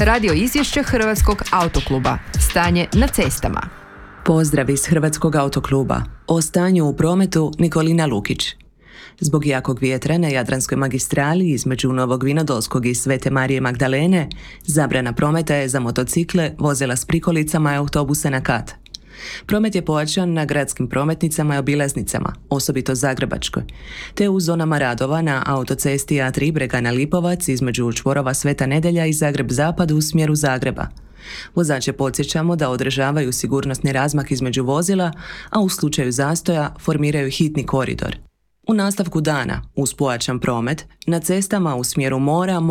Radio izvješće Hrvatskog autokluba. Stanje na cestama. Pozdrav iz Hrvatskog autokluba. O stanju u prometu Nikolina Lukić. Zbog jakog vjetra na Jadranskoj magistrali između Novog Vinodolskog i Svete Marije Magdalene zabrana prometa je za motocikle, vozila s prikolicama i autobuse na kat. Promet je pojačan na gradskim prometnicama i obilaznicama, osobito Zagrebačkoj, te u zonama radova na autocesti A3 Bregana Lipovac između čvorova Sveta Nedelja i Zagreb Zapad u smjeru Zagreba. Vozače podsjećamo da održavaju sigurnosni razmak između vozila, a u slučaju zastoja formiraju hitni koridor. U nastavku dana, uz pojačan promet, na cestama u smjeru mora